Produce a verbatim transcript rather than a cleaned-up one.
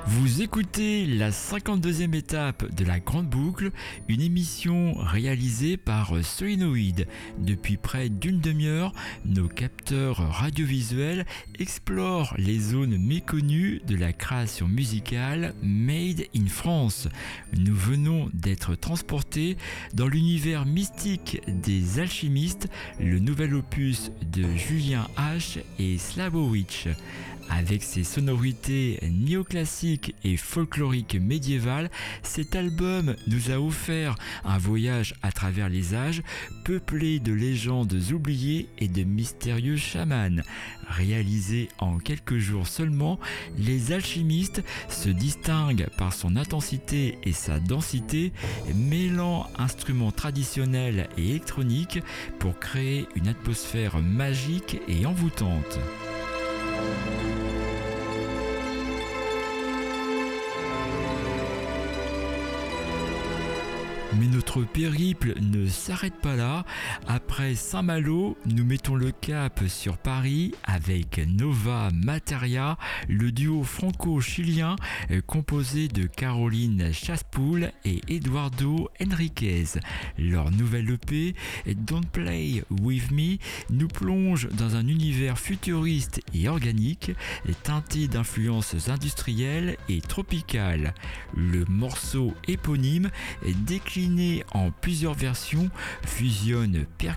Vous écoutez la cinquante-deuxième étape de la Grande Boucle, une émission réalisée par Solenoid. Depuis près d'une demi-heure, nos capteurs radiovisuels explorent les zones méconnues de la création musicale Made in France. Nous venons d'être transportés dans l'univers mystique des Alchimistes, le nouvel opus de Julien H et Slavovic. Avec ses sonorités néoclassiques et folkloriques médiévales, cet album nous a offert un voyage à travers les âges, peuplé de légendes oubliées et de mystérieux chamans. Réalisé en quelques jours seulement, Les Alchimistes se distinguent par son intensité et sa densité, mêlant instruments traditionnels et électroniques pour créer une atmosphère magique et envoûtante. Mais notre périple ne s'arrête pas là. Après Saint-Malo, nous mettons le cap sur Paris avec Nova Materia, le duo franco-chilien composé de Caroline Chaspoul et Eduardo Enriquez. Leur nouvelle E P, Don't Play With Me, nous plonge dans un univers futuriste et organique, teinté d'influences industrielles et tropicales. Le morceau éponyme décliné en plusieurs versions fusionne percussions